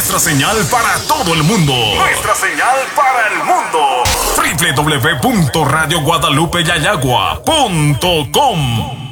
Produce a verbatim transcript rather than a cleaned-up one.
Nuestra señal para todo el mundo. Nuestra señal para el mundo. doble u doble u doble u punto radio guadalupe yayagua punto com